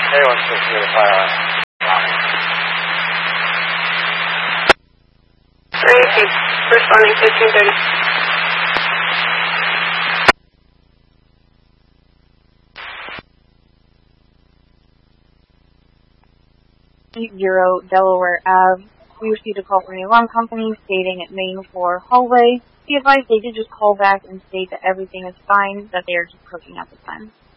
Responding 1530. Delaware Ave. We received a call from the alarm company stating it main floor hallway. Be advised they did just call back and state that everything is fine, that they are just cooking at the time.